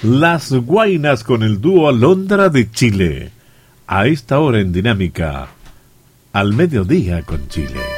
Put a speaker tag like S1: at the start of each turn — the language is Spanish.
S1: Las Guainas con el dúo Alondra de Chile. A esta hora en Dinámica, al mediodía con Chile.